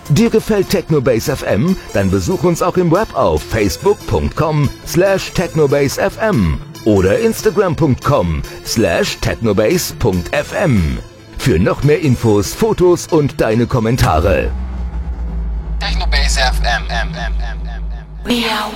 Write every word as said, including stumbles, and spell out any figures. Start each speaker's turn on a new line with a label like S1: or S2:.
S1: Dir gefällt Technobase F M? Dann besuch uns auch im Web auf facebook punkt com slash technobase f m oder instagram punkt com slash technobase punkt f m für noch mehr Infos, Fotos und deine Kommentare.
S2: Technobase F M. We are